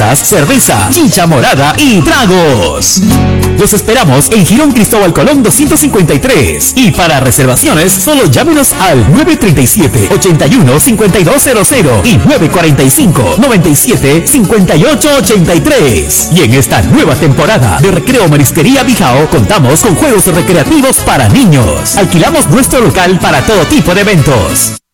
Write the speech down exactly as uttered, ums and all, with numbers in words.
hamburguesas, cerveza, chicha morada y tragos. Los esperamos en Girón Cristóbal Colón doscientos cincuenta y tres. Y para reservaciones, solo llámenos al nueve tres siete, ocho uno, cinco dos cero cero y nueve cuatro cinco, nueve siete, cinco ocho ocho tres. Y en esta nueva temporada de Recreo Marisquería Bijao, contamos con juegos recreativos para niños. Alquilamos nuestro local para todo tipo de eventos.